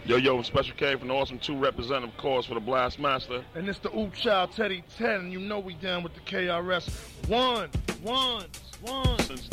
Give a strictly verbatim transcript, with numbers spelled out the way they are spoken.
Yo, yo, Special K from the Awesome two representative, of course, for the Blast Master. And it's the Oop Child Teddy ten, and you know we down with the K R S. One, one, one. Since